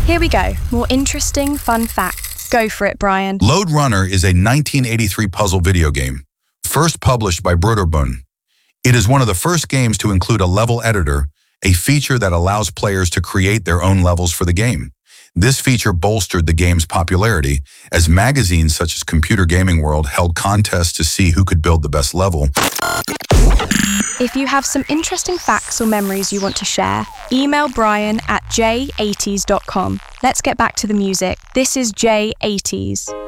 Here we go. More interesting, fun facts. Go for it, Brian. Lode Runner is a 1983 puzzle video game, first published by Broderbund. It is one of the first games to include a level editor, a feature that allows players to create their own levels for the game. This feature bolstered the game's popularity as magazines such as Computer Gaming World held contests to see who could build the best level. If you have some interesting facts or memories you want to share, email Brian at j80s.com. Let's get back to the music. This is J80s.